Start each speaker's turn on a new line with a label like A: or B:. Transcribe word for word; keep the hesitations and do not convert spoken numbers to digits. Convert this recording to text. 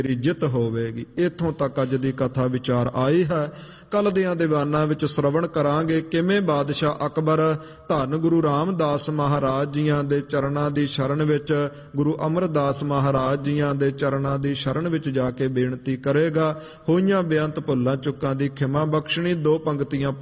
A: ਤੇਰੀ ਜਿੱਤ ਹੋਵੇਗੀ। ਇੱਥੋਂ ਤੱਕ ਅੱਜ ਦੀ ਕਥਾ ਵਿਚਾਰ ਆਈ ਹੈ। ਕੱਲ ਦੀਆਂ ਦੀਵਾਨਾਂ ਵਿੱਚ ਸ਼ਰਵਣ ਕਰਾਂਗੇ ਕਿਵੇਂ ਬਾਦਸ਼ਾਹ ਅਕਬਰ ਧੰਨ ਗੁਰੂ ਰਾਮਦਾਸ ਮਹਾਰਾਜ ਜੀਆਂ ਦੇ ਚਰਨਾਂ ਦੀ ਸ਼ਰਨ ਵਿੱਚ, ਗੁਰੂ ਅਮਰਦਾਸ ਮਹਾਰਾਜ ਜੀਆਂ ਦੇ ਚਰਨਾਂ ਦੀ ਸ਼ਰਨ ਵਿੱਚ ਜਾ ਕੇ ਬੇਨਤੀ ਕਰੇਗਾ, ਹੋਈਆਂ ਬੇਅੰਤ ਭੁੱਲਾਂ ਚੁੱਕਾਂ ਦੀ ਖਿਮਾ ਬਖਸ਼ਣੀ। ਦੋ ਪੰਗਤੀਆਂ